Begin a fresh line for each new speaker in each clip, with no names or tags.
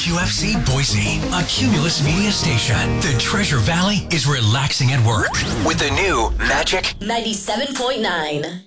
WQFC Boise, a Cumulus Media station. The Treasure Valley is relaxing at work with the new Magic
97.9.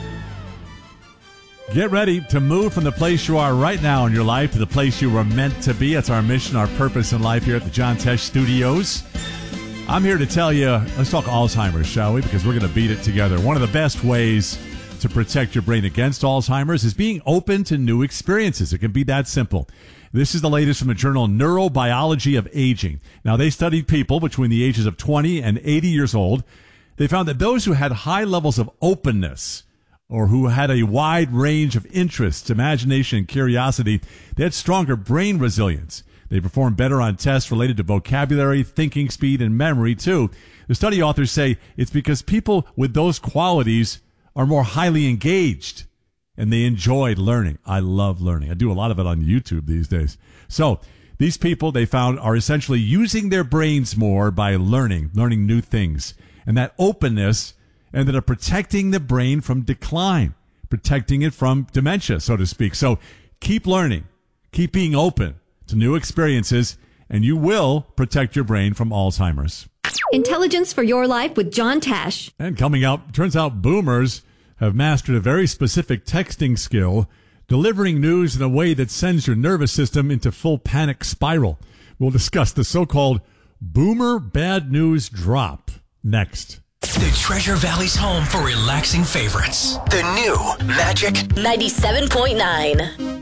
Get ready to move from the place you are right now in your life to the place you were meant to be. That's our mission, our purpose in life here at the John Tesh Studios. I'm here to tell you, let's talk Alzheimer's, shall we? Because we're going to beat it together. One of the best ways to protect your brain against Alzheimer's is being open to new experiences. It can be that simple. This is the latest from the journal Neurobiology of Aging. Now, they studied people between the ages of 20 and 80 years old. They found that those who had high levels of openness or who had a wide range of interests, imagination, and curiosity, they had stronger brain resilience. They performed better on tests related to vocabulary, thinking speed, and memory, too. The study authors say it's because people with those qualities are more highly engaged, and they enjoyed learning. I love learning. I do a lot of it on YouTube these days. So these people, they found, are essentially using their brains more by learning new things. And that openness ended up protecting the brain from decline, protecting it from dementia, so to speak. So keep learning, keep being open to new experiences, and you will protect your brain from Alzheimer's.
Intelligence for Your Life with John Tesh.
And coming up, turns out boomers have mastered a very specific texting skill, delivering news in a way that sends your nervous system into full panic spiral. We'll discuss the so-called boomer bad news drop next.
The Treasure Valley's home for relaxing favorites. The new Magic
97.9.